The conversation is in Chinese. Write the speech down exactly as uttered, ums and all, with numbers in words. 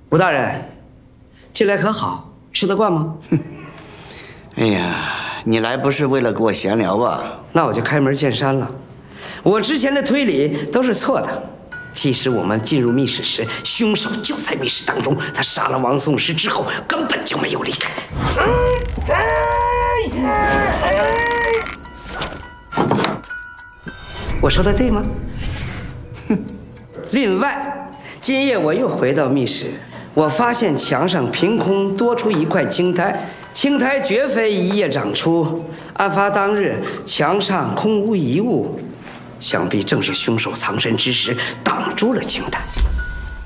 吴大人，进来可好？吃得惯吗？ 哼，哎呀，你来不是为了跟我闲聊吧？ 那我就开门见山了，我之前的推理都是错的。其实我们进入密室时，凶手就在密室当中。他杀了王颂石之后，根本就没有离开。我说的对吗？哼。另外，今夜我又回到密室，我发现墙上凭空多出一块青苔，青苔绝非一夜长出。案发当日，墙上空无一物，想必正是凶手藏身之时挡住了青苔。